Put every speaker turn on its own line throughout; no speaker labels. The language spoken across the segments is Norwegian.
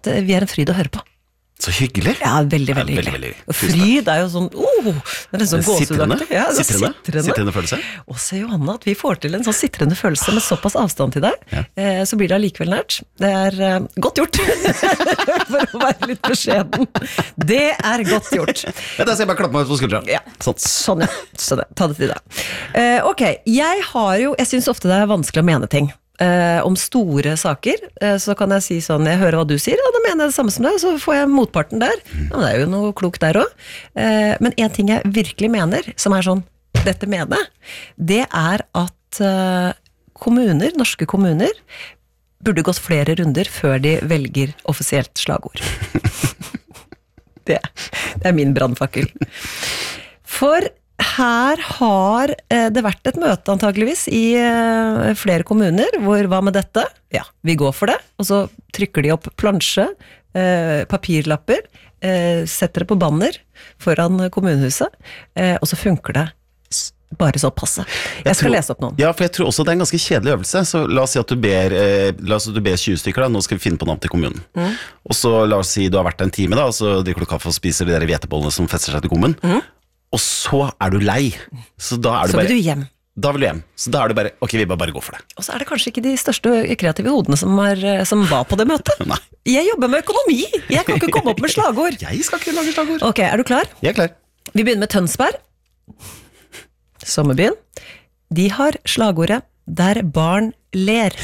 at vi en fryd å høre på.
Så hyggelig.
Ja, veldig, veldig hyggelig. Og fryd jo sånn, det sånn gåsehudaktig. Ja,
sitrende følelse.
Og se Johanna, at vi får til en sånn sitrende følelse med såpass avstand til deg, så blir det allikevel nært. Det godt gjort, for å være litt beskjeden. Det godt gjort.
Da skal jeg bare klappe meg på skuldra.
Ja. Sånn, ta det til deg. Ok, jeg synes ofte det vanskelig å mene ting. Om store saker, så kan jeg si sånn, jeg hører hva du sier, og da mener jeg det samme som deg, så får jeg motparten der. Ja, det jo noe klokt der også. Men en ting jeg virkelig mener, som sånn, dette mener jeg, det at kommuner, norske kommuner, burde gått flere runder før de velger offisielt slagord. Det min brandfakkel. For her har det vært et møte antageligvis i flere kommuner, hvor hva med dette? Ja, vi går for det, og så trykker de opp plansje, papirlapper, setter det på banner foran kommunehuset, og så funker det bare så passe. Jeg skal lese opp noen.
Ja, for jeg tror også det en ganske kjedelig øvelse, så la oss si at du ber 20 stykker da, nå skal vi finne på navn til kommunen. Og så la oss si du har vært en time da, og så drikker du kaffe og spiser de der hvetebollene som fester seg til kummen. Og så du lei. Så da du bare...
Så vil du hjem.
Da vil du hjem. Så da det bare, ok, vi bare gå for det.
Og så det kanskje ikke de største kreative hodene som var på det møtet.
Nei.
Jeg jobber med økonomi. Jeg kan ikke komme opp med slagord.
Jeg skal ikke lage slagord.
Ok, du klar?
Jeg klar.
Vi begynner med Tønsberg. Sommerbyen. De har slagordet «Der barn ler».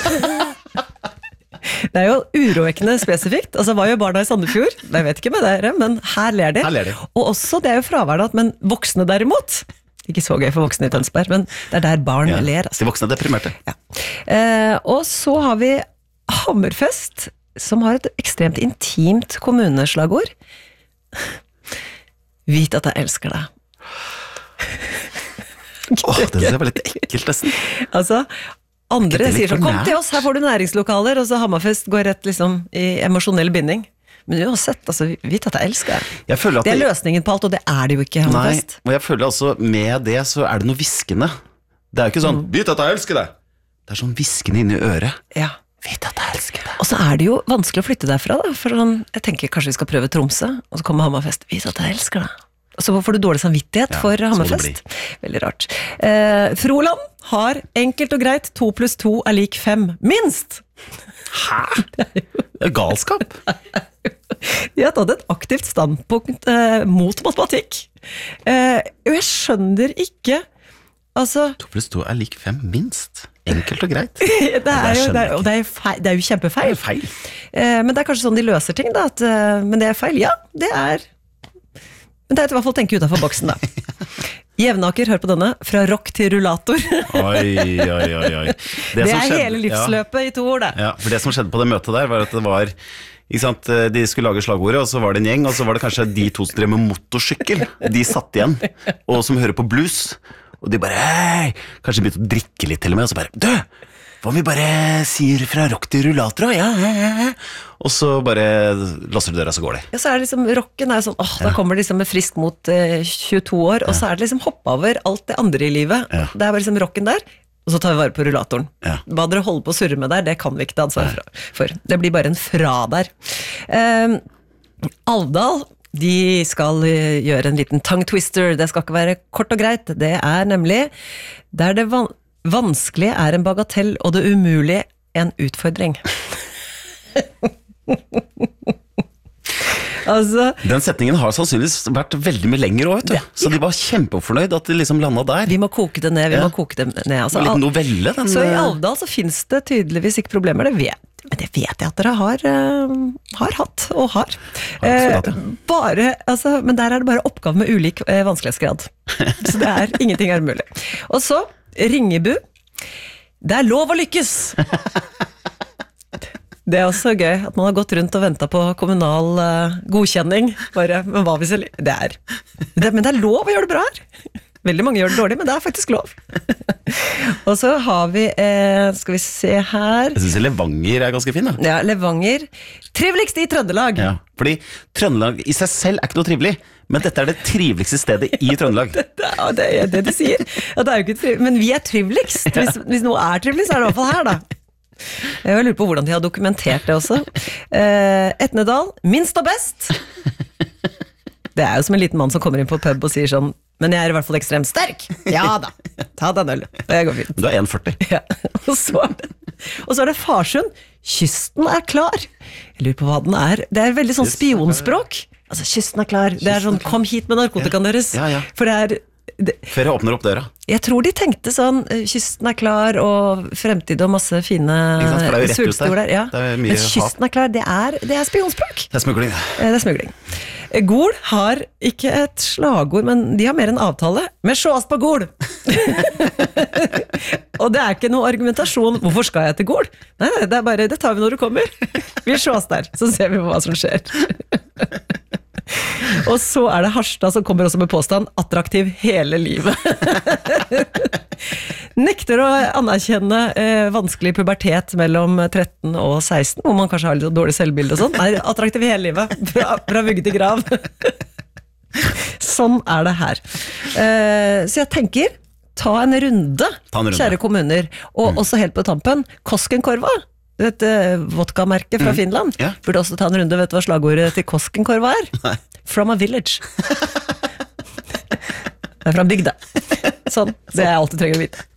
Det jo urovekkende spesifikt. Altså, hva gjør barna i Sandefjord? Jeg vet ikke med dere, men her ler de. Og også, det jo fraværende, men voksne derimot. Ikke så gøy for voksne i Tønsberg, men det der barn ler. Altså.
De voksne deprimerte.
Ja. Og så har vi Hammerfest, som har et ekstremt intimt kommuneslagord. Vit at jeg elsker deg.
Det var litt ekkelt nesten.
Altså, andre sier sånn, kom til oss, her får du næringslokaler, og så Hammerfest går rett liksom i emosjonell binding. Men uansett, altså, vit at jeg elsker deg. Det løsningen på alt, og det det jo ikke Hammerfest.
Nei, og jeg føler altså, med det så det noe viskende. Det jo ikke sånn, vit at jeg elsker deg. Det sånn viskende inni øret.
Ja.
Vit at jeg elsker deg.
Og så det jo vanskelig å flytte derfra da, for sånn, jeg tenker kanskje vi skal prøve Tromsø, og så kommer Hammerfest, vit at jeg elsker deg. Så får du dårlig samvittighet for Hammerfest. Veldig rart. Froland har enkelt og greit 2 + 2 = 5. Minst!
Hæ? Det galskap.
De har tatt et aktivt standpunkt mot matematikk. Og jeg skjønner ikke altså,
2 + 2 = 5 minst. Enkelt og greit.
Det jo kjempefeil.
Feil.
Men det kanskje sånn de løser ting da, men det feil. Ja, det men det i hvert fall tenke utenfor boksen da. Jevnaker, hør på denne. Fra rock til rullator.
Oi.
Det hele livsløpet i 2 ord, det.
Ja, for det som skjedde på det møtet der, var at det var ikke sant, de skulle lage slagordet, og så var det en gjeng, og så var det kanskje de 2 som drev med motorsykkel. De satt igjen, og som hører på blues. Og de bare, hei! Kanskje begynte å drikke litt til og med, og så bare, dø! Hva om vi bare sier fra rock til rullator? Ja. Og så bare låser du døra, så går det.
Ja, så det liksom, rocken sånn, da kommer det liksom med frisk mot 22 år, og så det liksom hoppe over alt det andre i livet. Ja. Det bare liksom rocken der, og så tar vi vare på rullatoren. Ja. Hva dere holder på å surre med der, det kan vi ikke ta ansvar for. Det blir bare en fra der. Alvdal, de skal gjøre en liten tongue twister. Det skal ikke være kort og greit. Det nemlig, der det vanskelig en bagatell, og det umulige en utfordring. Altså,
den setningen har sannsynligvis vært veldig mye lenger også, vet du. Så de var kjempefornøyd at de liksom landet der.
Vi må koke det ned, Altså,
litt novelle.
Så i Alvdal så finnes det tydeligvis ikke problemer, men det vet jeg at dere har hatt, og har. Men der det bare oppgave med ulik vanskelighetsgrad. Så det ingenting mulig. Og så, Ringebu. Det lov å lykkes! Det også gøy, at man har gått rundt og ventet på kommunal godkjenning. Bare, men hva hvis men det lov å gjøre det bra her. Veldig mange gjør det dårlig, men det faktisk lov. Og så har vi, skal vi se her.
Jeg synes Levanger ganske fin da.
Ja, Levanger. Triveligst i Trøndelag.
Ja, fordi Trøndelag i seg selv ikke noe trivelig, men dette det triveligste stedet i Trøndelag.
Det det du sier. Ja, det jo ikke trivelig, men vi triveligst. Hvis noe triveligst, så det i hvert fall her da. Jeg lurer på hvordan de har dokumentert det også. Etnedal, minst og best. Det jo som en liten mann som kommer inn på pub og sier sånn, men jeg I hvert fall ekstremt sterk. Ja da, ta deg en øl. Det går fint.
Du 1,40.
Ja, og så det Farsund. Kysten klar. Jeg lurer på hva den Det veldig sånn spionspråk. Altså, kysten klar. Det sånn, kom hit med narkotikaen deres.
Ja.
For
Før jeg åpner opp døra.
Jeg tror de tenkte sånn, kysten klar, og fremtid og masse fine
sultstol der.
Ja.
Men
kysten klar, det spionspråk.
Det smugling.
Det smugling. Gol har ikke et slagord, men de har mer en avtale. Men sjås på Gol! Og det ikke noe argumentasjon. Hvorfor skal jeg til Gol? Nei, det bare, det tar vi når du kommer. Vi sjås der, så ser vi hva som skjer. Og så det Harstad som kommer også med påstand attraktiv hele livet. Nekter å anerkjenne vanskelig pubertet mellom 13 og 16, hvor man kanskje har litt dårlig selvbilde og sånn. Attraktiv hele livet, fra vugge til grav. Sånn det her. Så jeg tenker, ta en runde. Kjære kommuner, og også helt på tampen, Koskenkorva. Et vodka-merke fra Finland. Burde også ta en runde, vet du hva slagordet til Koskenkorva
Nei.
From a village. Det fra bygda. Sånn, det jeg alltid trenger å vite.